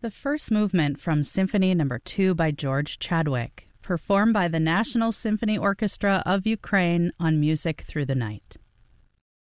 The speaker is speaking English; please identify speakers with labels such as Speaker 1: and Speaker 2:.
Speaker 1: the first movement from Symphony No. 2 by George Chadwick, performed by the National Symphony Orchestra of Ukraine on Music Through the Night.